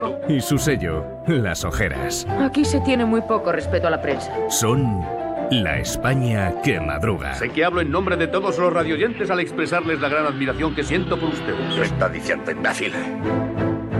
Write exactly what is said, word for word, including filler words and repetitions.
Y su sello, las ojeras. Aquí se tiene muy poco respeto a la prensa. Son la España que madruga. Sé que hablo en nombre de todos los radioyentes al expresarles la gran admiración que siento por ustedes. Lo está diciendo, imbécil.